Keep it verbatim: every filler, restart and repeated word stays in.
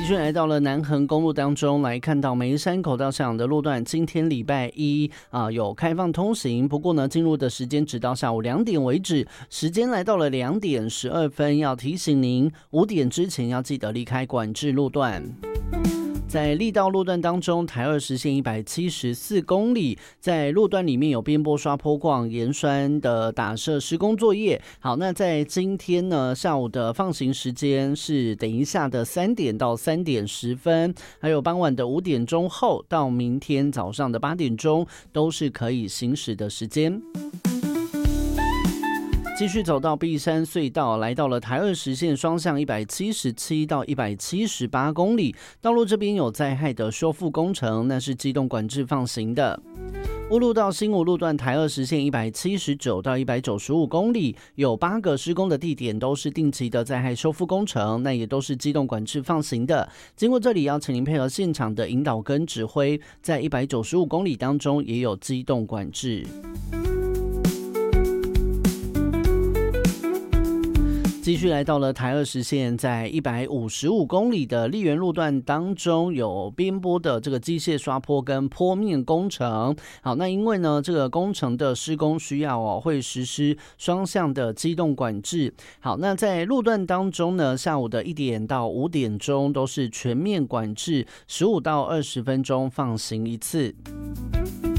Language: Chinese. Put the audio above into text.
续来到了南横公路当中，来看到梅山口到向阳的路段，今天礼拜一啊、呃、有开放通行，不过呢进入的时间直到下午两点为止，时间来到了两点十二分，要提醒您五点之前要记得离开管制路段。在力道路段当中，台二十线一百七十四公里，在路段里面有边坡刷坡况、盐酸的打设施工作业。好，那在今天呢下午的放行时间是等一下的三点到三点十分，还有傍晚的五点钟后到明天早上的八点钟都是可以行驶的时间。继续走到碧山隧道，来到了台二十线双向一百七十七到一百七十八公里，道路这边有灾害的修复工程，那是机动管制放行的。乌路到新武路段台二十线一百七十九到一百九十五公里，有八个施工的地点都是定期的灾害修复工程，那也都是机动管制放行的。经过这里，要请您配合现场的引导跟指挥，在一百九十五公里当中也有机动管制。继续来到了台二十线，在一百五十五公里的丽园路段当中，有边坡的这个机械刷坡跟坡面工程。好，那因为呢这个工程的施工需要哦，会实施双向的机动管制。好，那在路段当中呢，下午的一点到五点钟都是全面管制，十五到二十分钟放行一次。